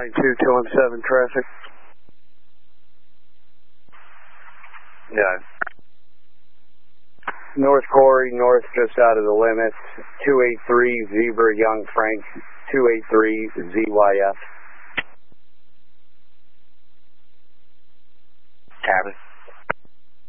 92217 traffic. Yeah. North Corey, north just out of the limits. 283 Zebra Young Frank, 283 ZYF.